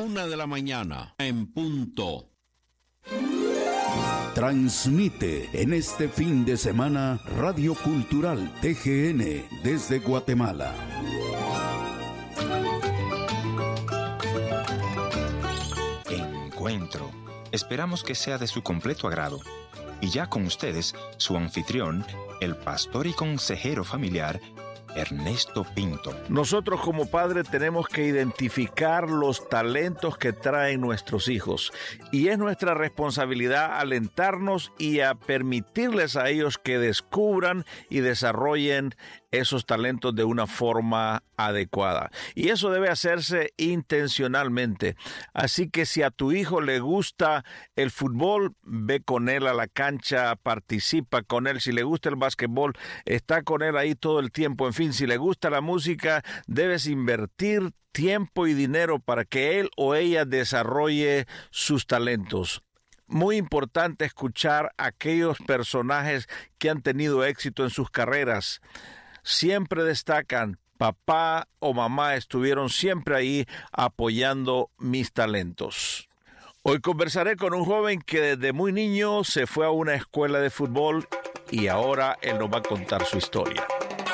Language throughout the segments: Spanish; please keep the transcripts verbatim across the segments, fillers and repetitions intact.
Una de la mañana, en punto. Transmite en este fin de semana Radio Cultural T G N desde Guatemala. Encuentro. Esperamos que sea de su completo agrado. Y ya con ustedes, su anfitrión, el pastor y consejero familiar, Ernesto Pinto. Nosotros como padres tenemos que identificar los talentos que traen nuestros hijos y es nuestra responsabilidad alentarnos y a permitirles a ellos que descubran y desarrollen esos talentos de una forma adecuada. Y eso debe hacerse intencionalmente. Así que si a tu hijo le gusta el fútbol, ve con él a la cancha, participa con él. Si le gusta el básquetbol, está con él ahí todo el tiempo. En fin, si le gusta la música, debes invertir tiempo y dinero para que él o ella desarrolle sus talentos. Muy importante escuchar a aquellos personajes que han tenido éxito en sus carreras. Siempre destacan, papá o mamá estuvieron siempre ahí apoyando mis talentos. Hoy conversaré con un joven que desde muy niño se fue a una escuela de fútbol y ahora él nos va a contar su historia.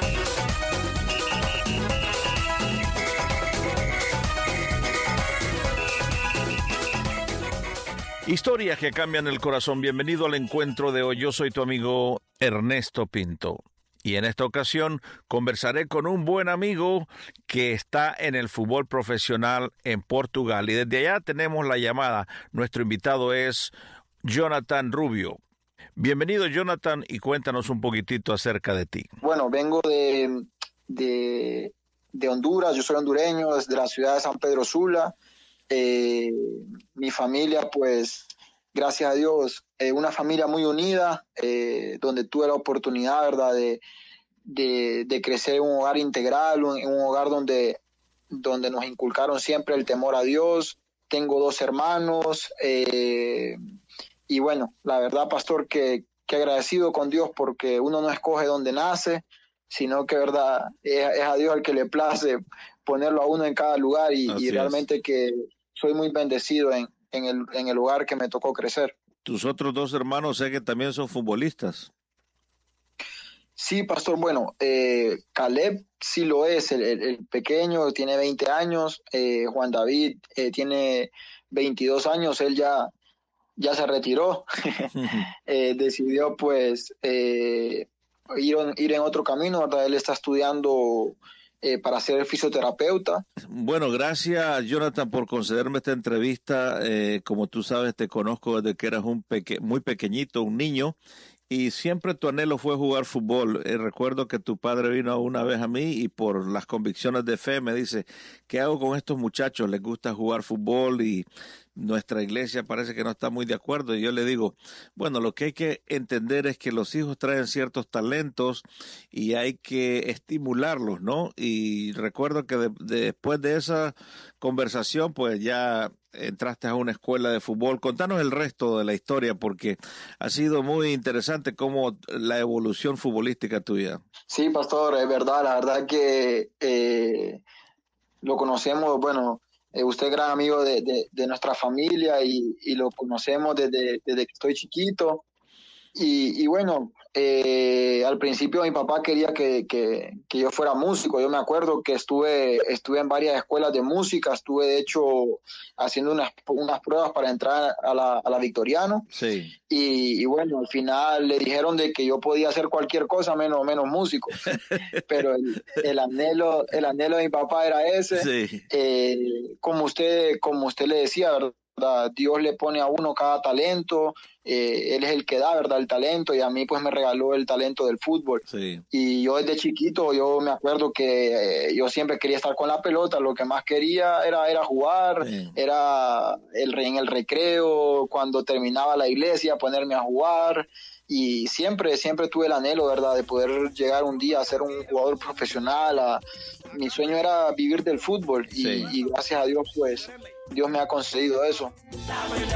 Historias que cambian el corazón. Bienvenido al encuentro de hoy. Yo soy tu amigo Ernesto Pinto. Y en esta ocasión conversaré con un buen amigo que está en el fútbol profesional en Portugal. Y desde allá tenemos la llamada. Nuestro invitado es Jonathan Rubio. Bienvenido, Jonathan, y cuéntanos un poquitito acerca de ti. Bueno, vengo de, de, de Honduras. Yo soy hondureño, desde la ciudad de San Pedro Sula. Eh, mi familia, pues, gracias a Dios, eh, una familia muy unida, eh, donde tuve la oportunidad, ¿verdad?, de, de, de crecer en un hogar integral, un, en un hogar donde, donde nos inculcaron siempre el temor a Dios. Tengo dos hermanos, eh, y bueno, la verdad, pastor, que, que agradecido con Dios porque uno no escoge dónde nace, sino que, verdad, es, es a Dios al que le place ponerlo a uno en cada lugar y, y realmente que soy muy bendecido en, en, el, en el lugar que me tocó crecer. Tus otros dos hermanos sé que también son futbolistas. Sí, pastor, bueno, eh, Caleb sí lo es, el, el, el pequeño tiene veinte años, eh, Juan David eh, tiene veintidós años, él ya, ya se retiró, eh, decidió pues eh, ir, ir en otro camino, ¿verdad? Él está estudiando Eh, para ser fisioterapeuta. Bueno, gracias, Jonathan, por concederme esta entrevista. Eh, como tú sabes, te conozco desde que eras un peque- muy pequeñito, un niño, y siempre tu anhelo fue jugar fútbol. Eh, recuerdo que tu padre vino una vez a mí y por las convicciones de fe me dice, ¿qué hago con estos muchachos? Les gusta jugar fútbol y nuestra iglesia parece que no está muy de acuerdo. Y yo le digo, bueno, lo que hay que entender es que los hijos traen ciertos talentos y hay que estimularlos, ¿no? Y recuerdo que de, de, después de esa conversación, pues ya entraste a una escuela de fútbol. Contanos el resto de la historia porque ha sido muy interesante cómo la evolución futbolística tuya. Sí, pastor, es verdad, la verdad que eh, lo conocemos, bueno, eh, usted es gran amigo de, de, de nuestra familia y, y lo conocemos desde, desde que estoy chiquito. Y, y bueno, eh, al principio mi papá quería que, que, que yo fuera músico. Yo me acuerdo que estuve, estuve en varias escuelas de música, estuve de hecho haciendo unas, unas pruebas para entrar a la, a la Victoriano. Sí. Y, y bueno, al final le dijeron de que yo podía hacer cualquier cosa menos, menos músico. Pero el, el anhelo, el anhelo de mi papá era ese. Sí. Eh, como usted, como usted le decía, ¿verdad? Dios le pone a uno cada talento, eh, Él es el que da, ¿verdad?, el talento, y a mí pues me regaló el talento del fútbol. Sí. Y yo desde chiquito, yo me acuerdo que eh, yo siempre quería estar con la pelota, lo que más quería era, era jugar, sí. era el, en el recreo, cuando terminaba la iglesia, ponerme a jugar. Y siempre, siempre tuve el anhelo, ¿verdad?, de poder llegar un día a ser un jugador profesional. A, mi sueño era vivir del fútbol y, sí. y gracias a Dios, pues, Dios me ha concedido eso.